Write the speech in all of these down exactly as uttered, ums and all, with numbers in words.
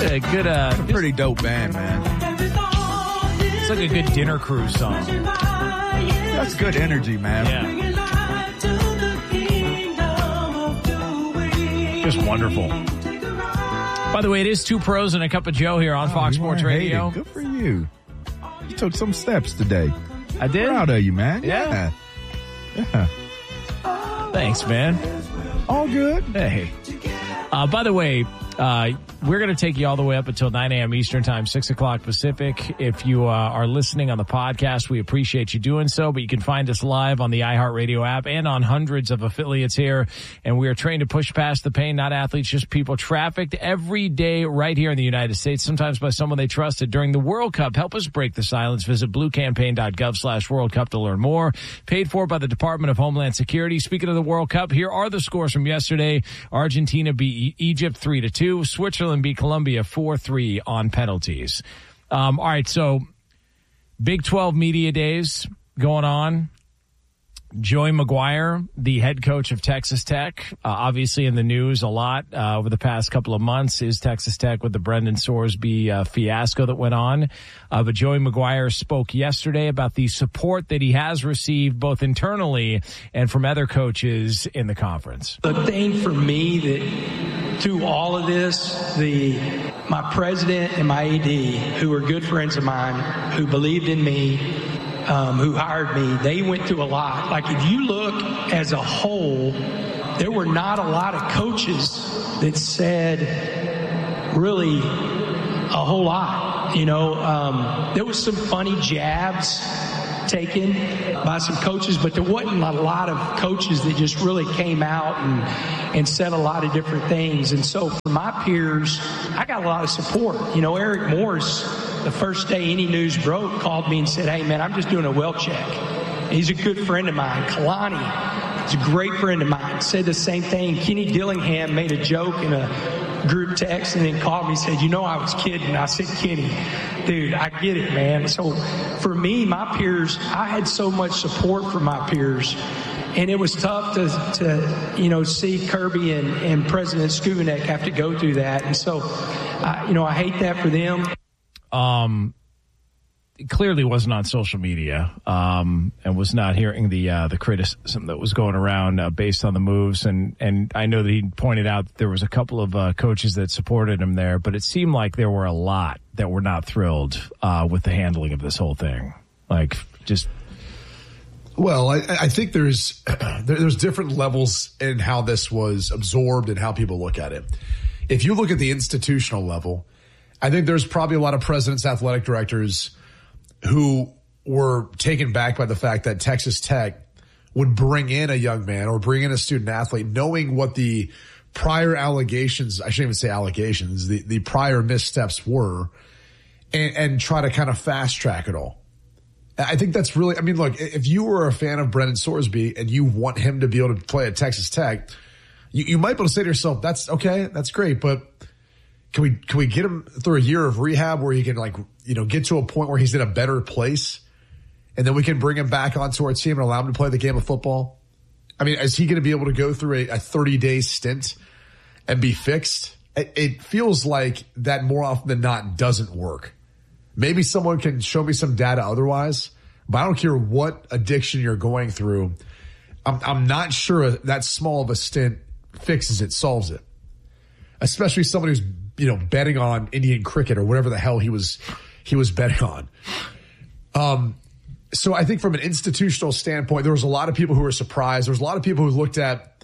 a good, uh, a pretty dope band, man. It's like a good dinner cruise song. That's good energy, man. Yeah. Just wonderful. By the way, it is Two Pros and a Cup of Joe here on oh, Fox Sports Radio. Good for you. You took some steps today. I did? Proud of you, man. Yeah. Yeah. yeah. Thanks, man. All good. Hey. Uh, by the way, uh, we're going to take you all the way up until nine a.m. Eastern Time, six o'clock Pacific. If you uh, are listening on the podcast, we appreciate you doing so, but you can find us live on the iHeartRadio app and on hundreds of affiliates here. And we are trained to push past the pain, not athletes, just people trafficked every day right here in the United States, sometimes by someone they trusted during the World Cup. Help us break the silence. Visit bluecampaign.gov slash World Cup to learn more. Paid for by the Department of Homeland Security. Speaking of the World Cup, here are the scores from yesterday. Argentina beat Egypt three to two. Switzerland beat Colombia four three on penalties. Um, all right, so Big twelve Media Days going on. Joey McGuire, the head coach of Texas Tech, uh, obviously in the news a lot uh, over the past couple of months, is Texas Tech with the Brendan Sorsby uh, fiasco that went on. Uh, but Joey McGuire spoke yesterday about the support that he has received both internally and from other coaches in the conference. The thing for me that through all of this, the my president and my A D, who are good friends of mine, who believed in me, Um, who hired me, they went through a lot. Like if you look as a whole, there were not a lot of coaches that said really a whole lot. You know, um, there was some funny jabs taken by some coaches, but there wasn't a lot of coaches that just really came out and, and said a lot of different things. And so for my peers, I got a lot of support. You know, Eric Morris, the first day any news broke, called me and said, hey, man, I'm just doing a well check. He's a good friend of mine. Kalani is a great friend of mine. Said the same thing. Kenny Dillingham made a joke in a group text and then called me and said, you know, I was kidding. I said, Kenny, dude, I get it, man. So for me, my peers, I had so much support from my peers. And it was tough to, to you know, see Kirby and, and President Skubanek have to go through that. And so, uh, you know, I hate that for them. Um, clearly wasn't on social media, um, and was not hearing the, uh, the criticism that was going around, uh, based on the moves. And, and I know that he pointed out that there was a couple of, uh, coaches that supported him there, but it seemed like there were a lot that were not thrilled, uh, with the handling of this whole thing. Like, just. Well, I, I think there's, there's different levels in how this was absorbed and how people look at it. If you look at the institutional level, I think there's probably a lot of presidents, athletic directors who were taken back by the fact that Texas Tech would bring in a young man or bring in a student athlete knowing what the prior allegations, I shouldn't even say allegations, the, the prior missteps were, and, and try to kind of fast track it all. I think that's really, I mean, look, if you were a fan of Brendan Sorsby and you want him to be able to play at Texas Tech, you, you might be able to say to yourself, that's okay, that's great, but Can we can we get him through a year of rehab where he can, like, you know, get to a point where he's in a better place, and then we can bring him back onto our team and allow him to play the game of football? I mean, is he going to be able to go through a thirty-day stint and be fixed? It, it feels like that more often than not doesn't work. Maybe someone can show me some data otherwise, but I don't care what addiction you're going through. I'm, I'm not sure that small of a stint fixes it, solves it, especially somebody who's, you know, betting on Indian cricket or whatever the hell he was, he was betting on. Um, so I think from an institutional standpoint, there was a lot of people who were surprised. There was a lot of people who looked at,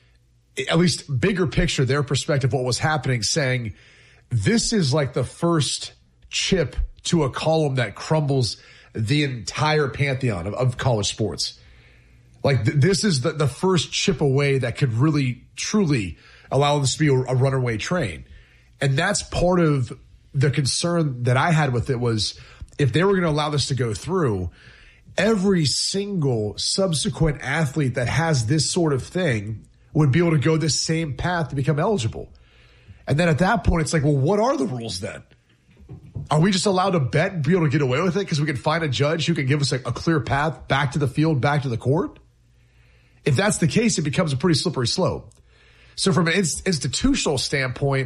at least bigger picture, their perspective, what was happening, saying this is like the first chip to a column that crumbles the entire pantheon of, of college sports. Like th- this is the, the first chip away that could really, truly allow this to be a, a runaway train. And that's part of the concern that I had with it was if they were going to allow this to go through, every single subsequent athlete that has this sort of thing would be able to go this same path to become eligible. And then at that point, it's like, well, what are the rules then? Are we just allowed to bet and be able to get away with it because we can find a judge who can give us a, a clear path back to the field, back to the court? If that's the case, it becomes a pretty slippery slope. So from an in- institutional standpoint,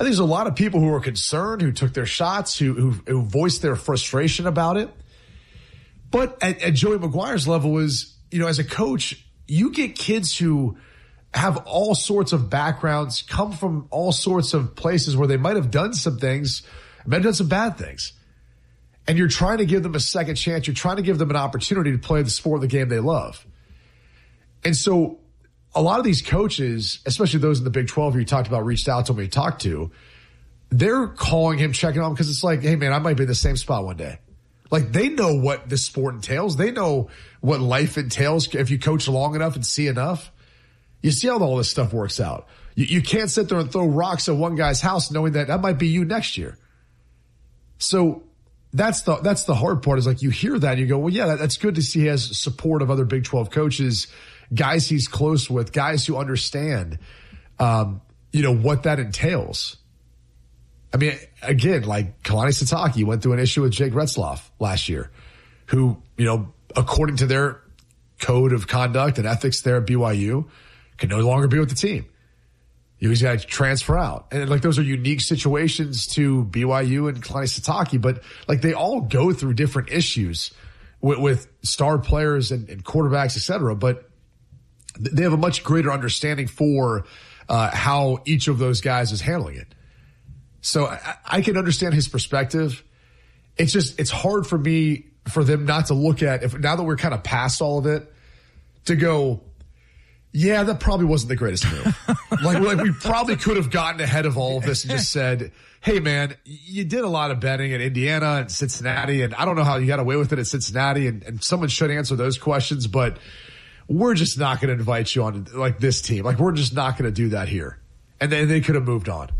think there's a lot of people who are concerned, who took their shots, who, who, who voiced their frustration about it. But at, at Joey Maguire's level is, you know, as a coach, you get kids who have all sorts of backgrounds, come from all sorts of places where they might have done some things, might have done some bad things. And you're trying to give them a second chance. You're trying to give them an opportunity to play the sport, the game they love. And so a lot of these coaches, especially those in the Big twelve who you talked about, reached out to me, talked to, they're calling him, checking on him because it's like, hey, man, I might be in the same spot one day. Like, they know what this sport entails. They know what life entails if you coach long enough and see enough. You see how all this stuff works out. You, you can't sit there and throw rocks at one guy's house knowing that that might be you next year. So that's the that's the hard part is like you hear that and you go, well, yeah, that, that's good to see he has support of other Big twelve coaches, guys he's close with, guys who understand, um, you know, what that entails. I mean, again, like Kalani Sitake went through an issue with Jake Retzloff last year, who, you know, according to their code of conduct and ethics there at B Y U, can no longer be with the team. He's got to transfer out. And like those are unique situations to B Y U and Kalani Sitake, but like they all go through different issues with, with star players and, and quarterbacks, et cetera. But they have a much greater understanding for uh, how each of those guys is handling it. So I, I can understand his perspective. It's just, it's hard for me, for them not to look at, if now that we're kind of past all of it, to go, yeah, that probably wasn't the greatest move. like, like we probably could have gotten ahead of all of this and just said, hey man, you did a lot of betting at Indiana and Cincinnati, and I don't know how you got away with it at Cincinnati, and, and someone should answer those questions, but we're just not going to invite you on like this team. Like we're just not going to do that here. And then they could have moved on.